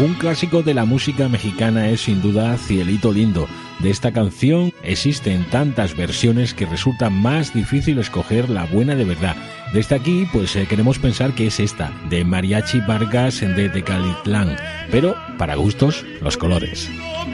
Un clásico de la música mexicana es sin duda Cielito Lindo. De esta canción existen tantas versiones que resulta más difícil escoger la buena de verdad. Desde aquí, pues queremos pensar que es esta, de Mariachi Vargas de Tecalitlán, pero para gustos, los colores.